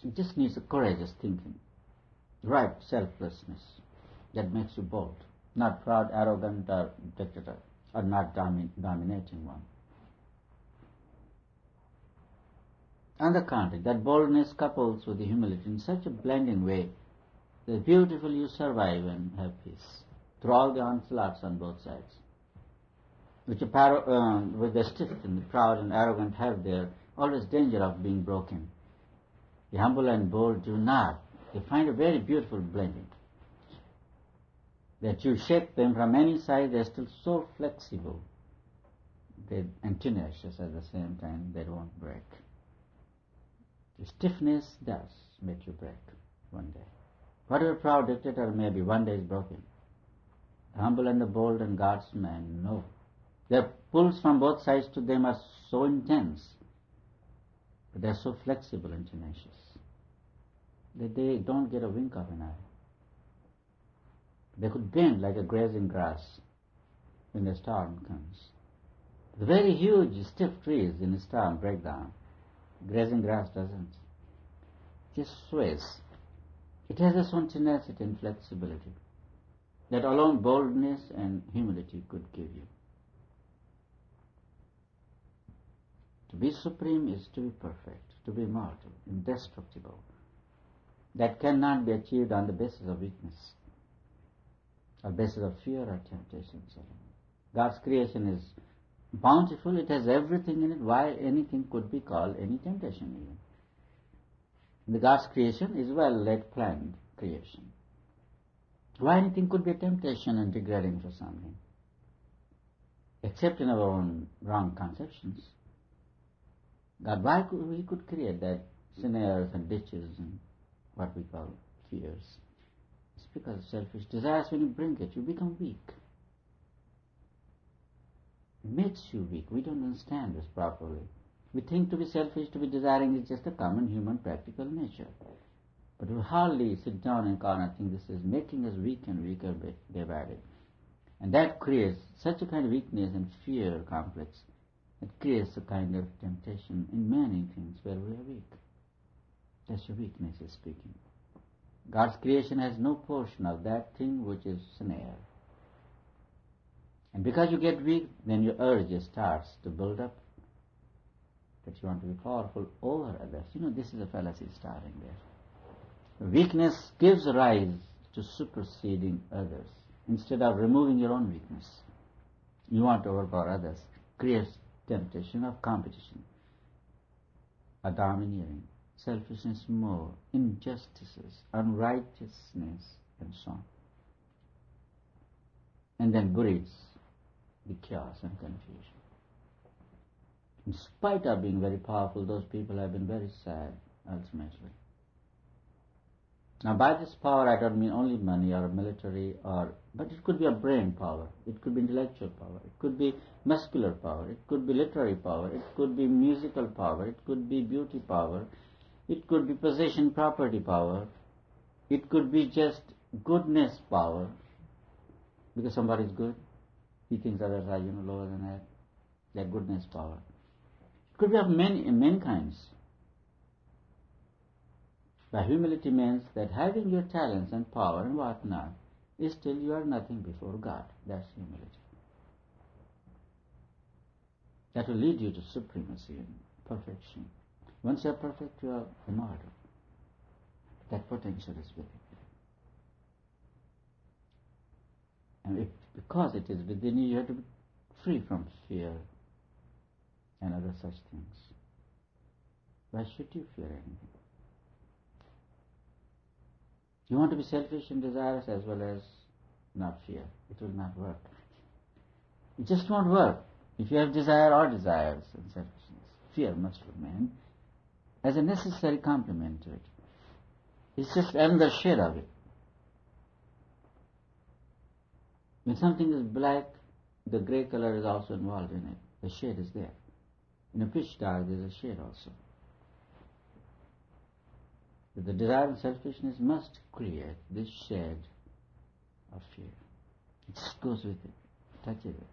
It just needs a courageous thinking, right selflessness that makes you bold, not proud, arrogant, or dictator, or not dominating one. On the contrary, that boldness couples with the humility in such a blending way that beautifully you survive and have peace through all the onslaughts on both sides, which with the stiff and the proud and arrogant have there always danger of being broken. The humble and bold do not. They find a very beautiful blending. That you shake them from any side, they're still so flexible and tenacious at the same time, they won't break. The stiffness does make you break one day. Whatever proud dictator may be, one day is broken. The humble and the bold and God's man know. Their pulls from both sides to them are so intense, but they're so flexible and tenacious that they don't get a wink of an eye. They could bend like a grazing grass when the storm comes. The very huge, stiff trees in a storm break down. Grazing grass doesn't. It just sways. It has its own tenacity and flexibility that alone boldness and humility could give you. To be supreme is to be perfect, to be immortal, indestructible. That cannot be achieved on the basis of weakness, or basis of fear or temptation. God's creation is bountiful, it has everything in it. Why anything could be called any temptation even? The God's creation is well-led, planned creation. Why anything could be a temptation and degrading for something? Except in our own wrong conceptions. God, why we could create that snares and ditches and what we call fears? It's because of selfish desires. When you bring it, you become weak. It makes you weak. We don't understand this properly. We think to be selfish, to be desiring is just a common human practical nature. But we hardly sit down and corner think this is making us weak and weaker day by day. And that creates such a kind of weakness and fear complex. It creates a kind of temptation in many things where we are weak. That's your weakness is speaking. God's creation has no portion of that thing which is snare. And because you get weak, then your urge starts to build up that you want to be powerful over others. This is a fallacy starting there. Weakness gives rise to superseding others. Instead of removing your own weakness, you want to overpower others. Creates temptation of competition, a domineering, selfishness more, injustices, unrighteousness, and so on. And then breeds the chaos and confusion. In spite of being very powerful, those people have been very sad ultimately. Now by this power I don't mean only money or military but it could be a brain power, it could be intellectual power, it could be muscular power, it could be literary power, it could be musical power, it could be beauty power, it could be possession property power, it could be just goodness power, because somebody is good, he thinks others are lower than that goodness power. It could be of many kinds. By humility means that having your talents and power and whatnot, still you are nothing before God. That's humility. That will lead you to supremacy and perfection. Once you are perfect, you are immortal. That potential is within you. And because it is within you, you have to be free from fear and other such things. Why should you fear anything? You want to be selfish and desirous as well as not fear. It will not work. It just won't work. If you have desire or desires and selfishness, fear must remain as a necessary complement to it. It's just another shade of it. When something is black, the grey color is also involved in it. The shade is there. In a pitch dark, there is a shade also. But the desire and selfishness must create this shade of fear. It just goes with it, touches it.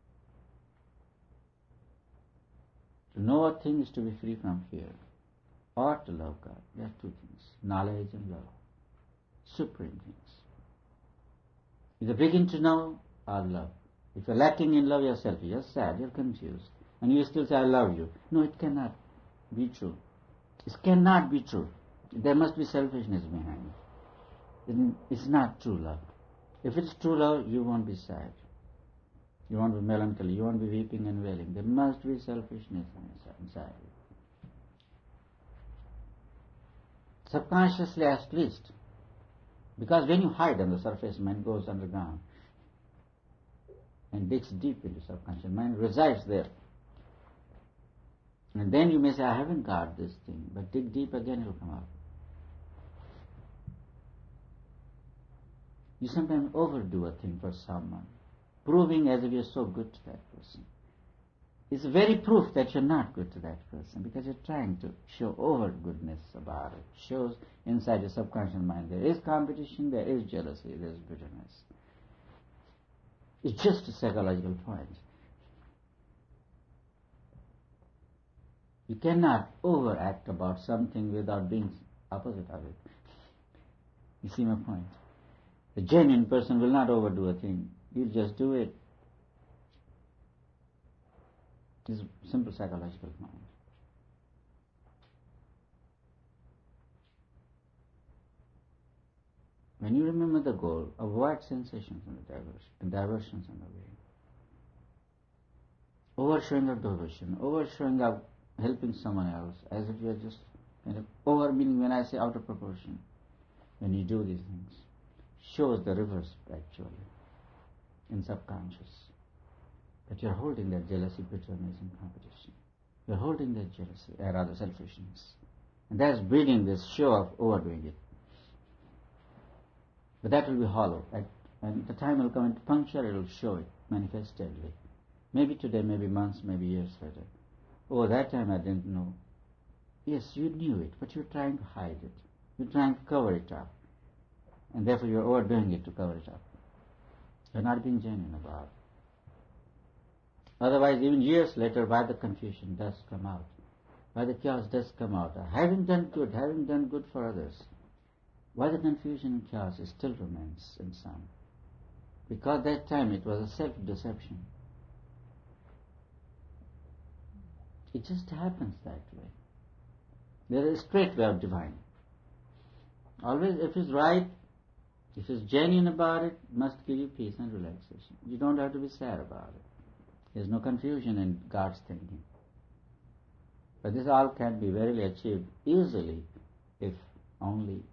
To know a thing is to be free from fear. or to love God. There are two things, knowledge and love, supreme things. Either begin to know or love. If you're lacking in love yourself, you're sad, you're confused, and you still say, I love you. No, it cannot be true. It cannot be true. There must be selfishness behind it. It's not true love. If it's true love, you won't be sad. You won't be melancholy. You won't be weeping and wailing. There must be selfishness inside you. Subconsciously at least. Because when you hide on the surface, mind goes underground and digs deep into subconscious. Mind resides there. And then you may say, I haven't got this thing, but dig deep again, it will come out. You sometimes overdo a thing for someone, proving as if you're so good to that person. It's very proof that you're not good to that person, because you're trying to show over goodness about it. Shows inside your subconscious mind there is competition, there is jealousy, there is bitterness. It's just a psychological point. You cannot overact about something without being opposite of it. You see my point? The genuine person will not overdo a thing. He'll just do it. It's a simple psychological point. When you remember the goal, avoid sensations and diversions on the way. Overshowing of devotion, overshowing of helping someone else, as if you are just kind of over, meaning when I say out of proportion, when you do these things, shows the reverse actually in subconscious, that you are holding that jealousy, bitterness and competition. You are holding that jealousy, or rather selfishness, and that's breeding this show of overdoing it. But that will be hollow, and the time will come into puncture, it will show it manifestedly. Maybe today, maybe months, maybe years later. Oh, that time I didn't know. Yes, you knew it, but you're trying to hide it. You're trying to cover it up. And therefore you're overdoing it to cover it up. You're not being genuine about it. Otherwise, even years later, why the confusion does come out, why the chaos does come out, having done good for others, why the confusion and chaos still remains in some? Because that time it was a self-deception. It just happens that way. There is a straight way of divine. Always, if it's right, if it's genuine about it, must give you peace and relaxation. You don't have to be sad about it. There's no confusion in God's thinking. But this all can be verily achieved easily if only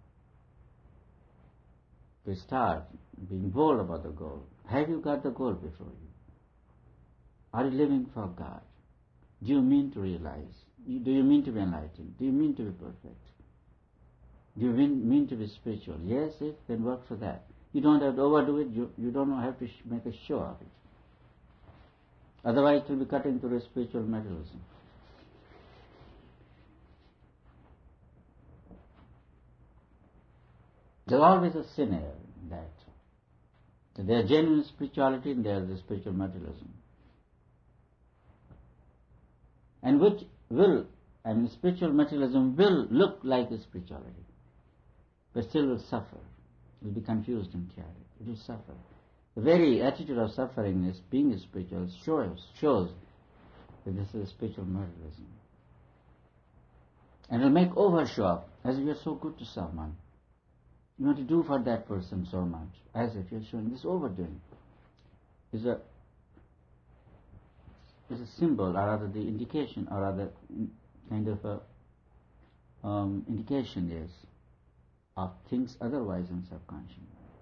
we start being bold about the goal. Have you got the goal before you? Are you living for God? Do you mean to realize? Do you mean to be enlightened? Do you mean to be perfect? Do you mean to be spiritual? Yes, then work for that. You don't have to overdo it. You don't have to make a show of it. Otherwise, it will be cut into a spiritual materialism. There's always a scenario in that. So there is genuine spirituality and there is the spiritual materialism. And spiritual materialism will look like a spirituality, but still will suffer. It will be confused and chaotic. It will suffer. The very attitude of suffering is being spiritual shows that this is a spiritual materialism. And it will make overshow up, as if you are so good to someone. You want to do for that person so much, as if you're showing this overdoing. Is a symbol, or rather the indication, or rather kind of a indication is of things otherwise in subconscious.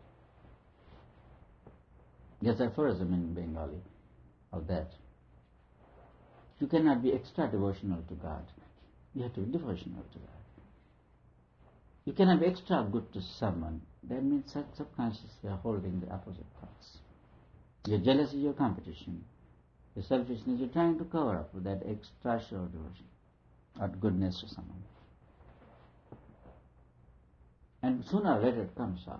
There's aphorism in Bengali of that. You cannot be extra devotional to God. You have to be devotional to God. You cannot be extra good to someone. That means subconsciously you are holding the opposite parts. Your jealousy, your competition, your selfishness, you're trying to cover up with that extra show of devotion or goodness to someone. And sooner or later it comes out.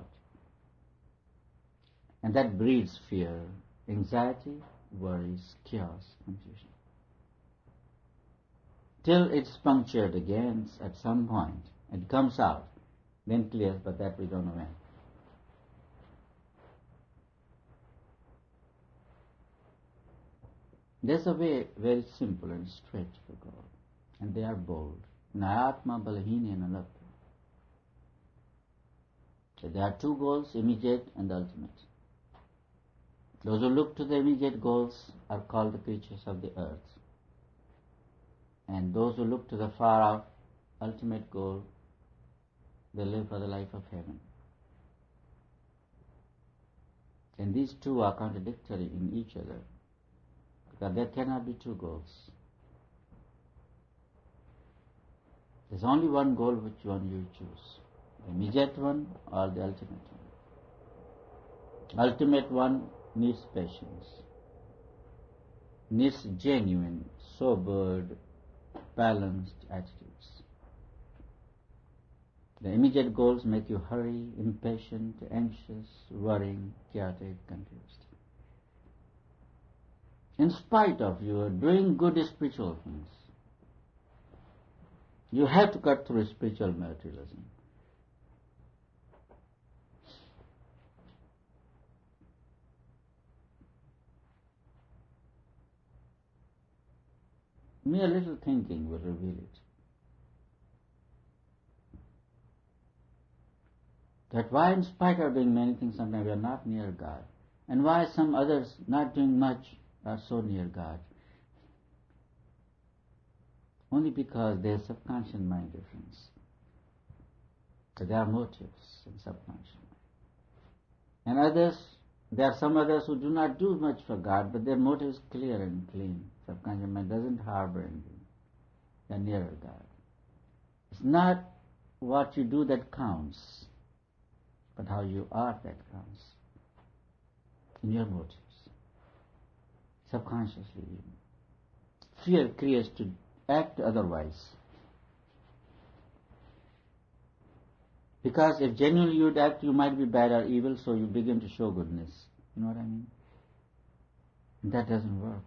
And that breeds fear, anxiety, worries, chaos, confusion. till it's punctured again at some point. It comes out, then clears, but that we don't know when. There's a way very simple and straight for God, and they are bold. Nayatma balahini and alapta. So there are two goals, immediate and ultimate. Those who look to the immediate goals are called the creatures of the earth. And those who look to the far off ultimate goal, they live for the life of heaven. And these two are contradictory in each other, because there cannot be two goals. There's only one goal which one you choose, the immediate one or the ultimate one. Ultimate one needs patience, needs genuine, sobered, balanced attitudes. The immediate goals make you hurry, impatient, anxious, worrying, chaotic, confused. In spite of you doing good spiritual things, you have to cut through spiritual materialism. Mere little thinking will reveal it. That why in spite of doing many things sometimes we are not near God, and why some others not doing much are so near God. Only because there is subconscious mind difference. So there are motives in subconscious mind. And others, there are some others who do not do much for God, but their motive is clear and clean. Subconscious mind doesn't harbor anything. They are nearer God. It's not what you do that counts, but how you are that counts. In your motives. Subconsciously. Fear creates to act otherwise. Because if genuinely you would act, you might be bad or evil, so you begin to show goodness. You know what I mean? And that doesn't work.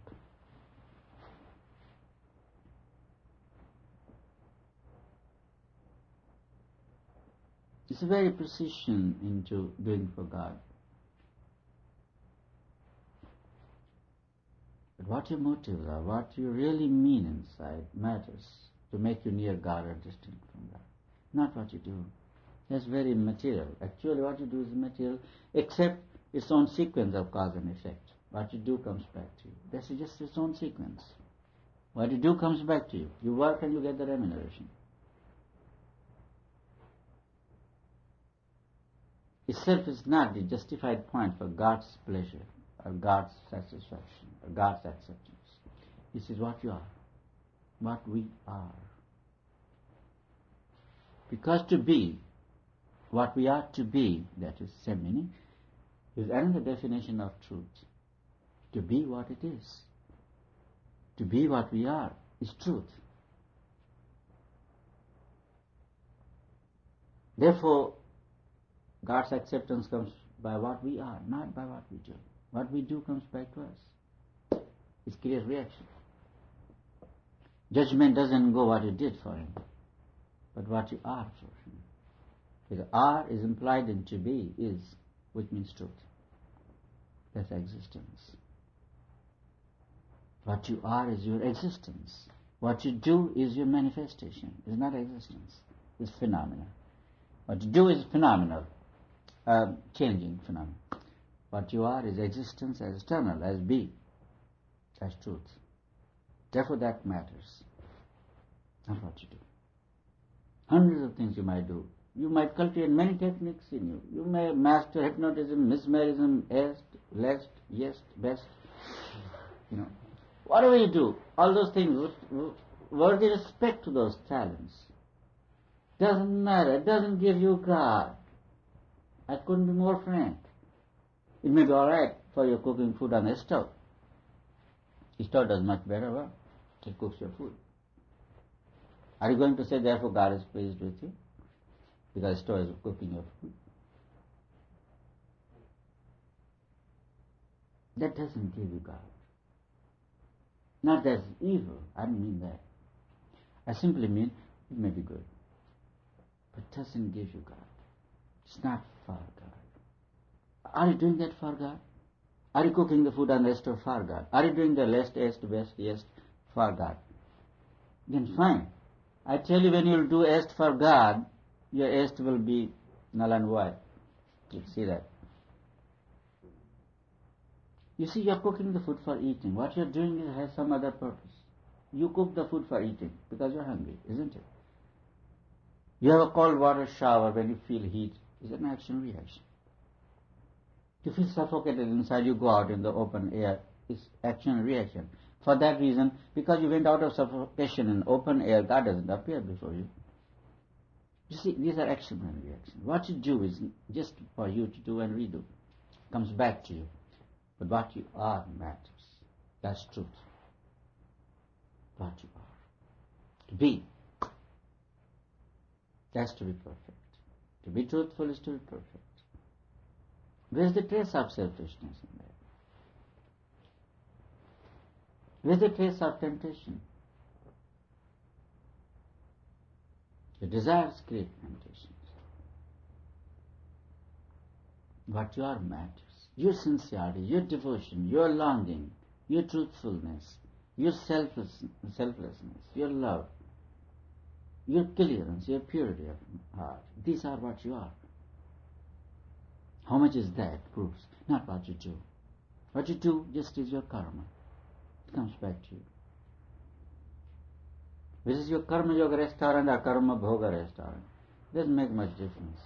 It's a very precision into doing for God. But what your motives are, what you really mean inside matters to make you near God or distant from God. Not what you do. That's very material. Actually what you do is material, except its own sequence of cause and effect. What you do comes back to you. That's just its own sequence. What you do comes back to you. You work and you get the remuneration. Itself is not the justified point for God's pleasure or God's satisfaction or God's acceptance. This is what you are, what we are. Because to be what we are to be, that is same meaning, is another definition of truth. To be what it is, to be what we are, is truth. Therefore, God's acceptance comes by what we are, not by what we do. What we do comes back to us. It creates reaction. Judgment doesn't go what you did for Him, but what you are for Him. Because are is implied in to be, is, which means truth. That's existence. What you are is your existence. What you do is your manifestation. It's not existence. It's phenomena. What you do is phenomenal. Changing phenomenon. What you are is existence as eternal, as be, as truth. Therefore that matters, not what you do. Hundreds of things you might do. You might cultivate many techniques in you. You may master hypnotism, mesmerism, lest, yes, best. Whatever you do, all those things, worthy respect to those talents. Doesn't matter. It doesn't give you God. I couldn't be more frank. It may be all right for your cooking food on a stove. The stove does much better work. It cooks your food. Are you going to say, therefore, God is pleased with you? Because the stove is cooking your food? That doesn't give you God. Not as evil. I don't mean that. I simply mean it may be good, but it doesn't give you God. It's not for God. Are you doing that for God? Are you cooking the food on the restaurant for God? Are you doing the less, best, yes for God? Then fine. I tell you, when you do est for God, your est will be null and void. You see that? You see, you're cooking the food for eating. What you're doing has some other purpose. You cook the food for eating because you're hungry, isn't it? You have a cold water shower when you feel heat. It's an action-reaction. You feel suffocated inside, you go out in the open air. It's action-reaction. For that reason, because you went out of suffocation in open air, God doesn't appear before you. You see, these are action and reaction. What you do is just for you to do and redo. It comes back to you. But what you are matters. That's truth. What you are. To be. That's to be perfect. To be truthful is to be perfect. Where's the trace of selfishness in that? Where's the trace of temptation? The desires create temptations. What you are matters. Your sincerity, your devotion, your longing, your truthfulness, your selflessness, your love, your clearance, your purity of heart. These are what you are. How much is that proves? Not what you do. What you do just is your karma. It comes back to you. This is your karma yoga restaurant or karma bhoga restaurant. Doesn't make much difference.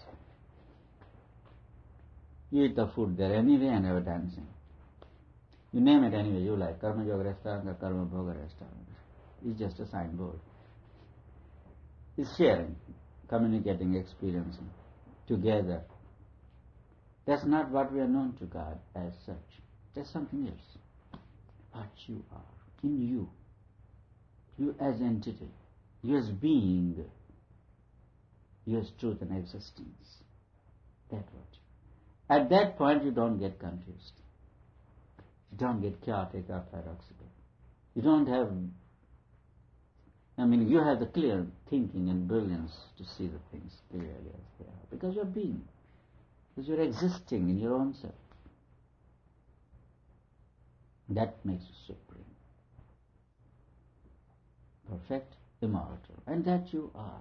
You eat the food there anyway and have a dancing. You name it anyway you like. Karma yoga restaurant or karma bhoga restaurant. It's just a signboard. It's sharing, communicating, experiencing together. That's not what we are known to God as such. There's something else. What you are, in you. You as entity. You as being. You as truth and existence. That's what you are. At that point you don't get confused. You don't get chaotic or paradoxical. You don't have... you have the clear thinking and brilliance to see the things clearly as they are. Because you're being. Because you're existing in your own self. That makes you supreme. Perfect, immortal. And that you are.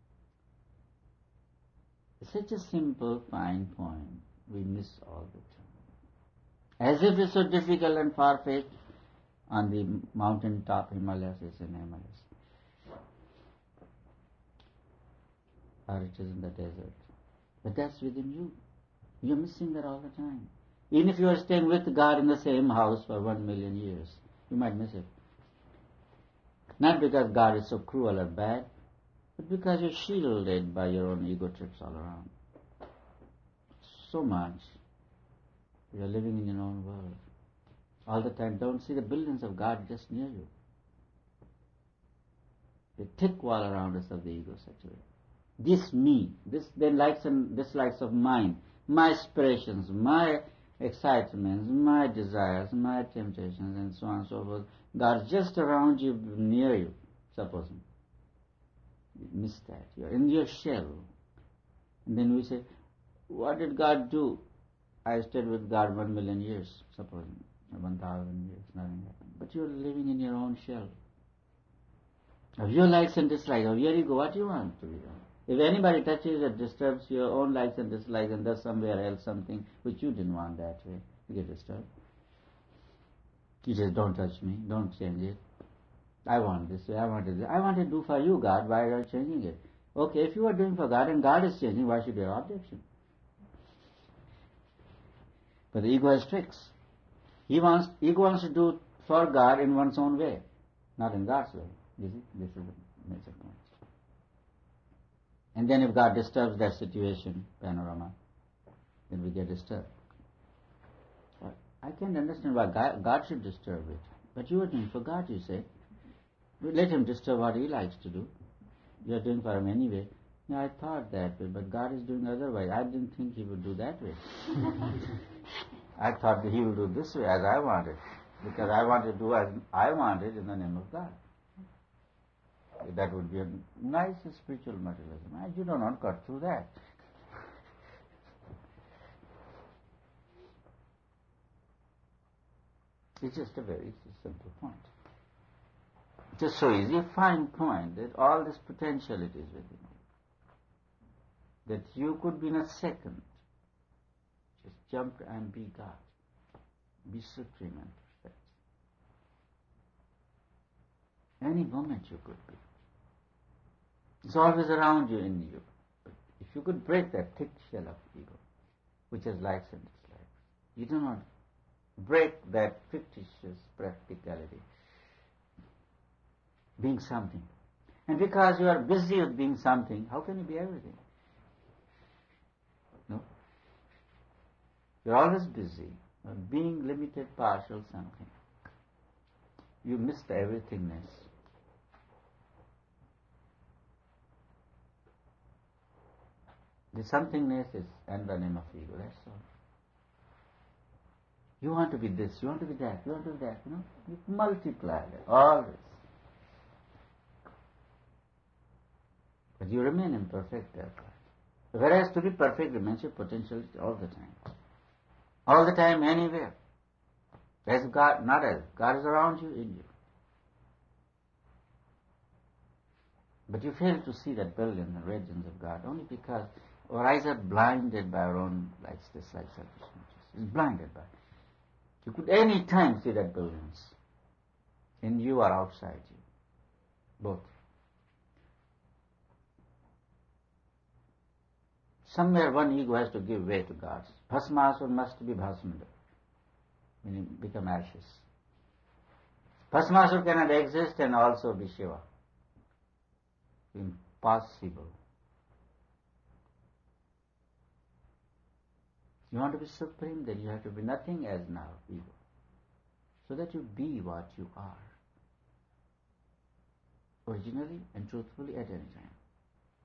It's such a simple, fine point we miss all the time. As if it's so difficult and far-fetched on the mountain top Himalayas, it's in Himalayas. Or it is in the desert. But that's within you. You're missing that all the time. Even if you are staying with God in the same house for 1 million years, you might miss it. Not because God is so cruel or bad, but because you're shielded by your own ego trips all around. So much. You're living in your own world. All the time. Don't see the billions of God just near you. The thick wall around us of the ego saturated. This me, the likes and dislikes of mine, my aspirations, my excitements, my desires, my temptations, and so on and so forth, God is just around you, near you, supposing. You miss that. You're in your shell. And then we say, what did God do? I stayed with God 1 million years, supposing, 1,000 years, nothing happened. But you're living in your own shell. Of your likes and dislikes, of your ego, what you want to be done. If anybody touches or disturbs your own likes and dislikes and does somewhere else something which you didn't want that way, you get disturbed. You just don't touch me, don't change it. I want this way, I want this. I want to do for you, God, why are you changing it? Okay, if you are doing for God and God is changing, why should you have objection? But the ego has tricks. Ego wants to do for God in one's own way, not in God's way. You see, this is the major point. And then if God disturbs that situation, panorama, then we get disturbed. Well, I can't understand why God should disturb it. But you are doing for God, you say. Let Him disturb what He likes to do. You are doing for Him anyway. Yeah, I thought that way, but God is doing otherwise. I didn't think He would do that way. I thought that He would do this way as I wanted, because I want to do as I wanted in the name of God. That would be a nice spiritual materialism. And you do not cut through that. It's just a very simple point. Just so easy, a fine point that all this potential it is within you. That you could be in a second just jump and be God. Be supreme and perfect. Any moment you could be. It's always around you, in you. But if you could break that thick shell of ego, which has likes and dislikes, you do not break that fictitious practicality, being something. And because you are busy with being something, how can you be everything? No. You're always busy being limited, partial something. You miss the everythingness. The somethingness is and the name of ego, that's all. You want to be this, you want to be that, you want to be that, you multiply that, all this. But you remain imperfect therefore. Whereas to be perfect remains your potentiality all the time. All the time, anywhere. As God, not as God is around you, in you. But you fail to see that billions and regions of God only because our eyes are blinded by our own likes, dislikes, selfishness. It's blinded by. You could any time see that billions. In you or outside you. Both. Somewhere one ego has to give way to God's. Bhasmasura must be bhasmada, meaning become ashes. Bhasmasura cannot exist and also be Shiva. Impossible. You want to be supreme, then you have to be nothing as now, ego. So that you be what you are. Originally and truthfully at any time.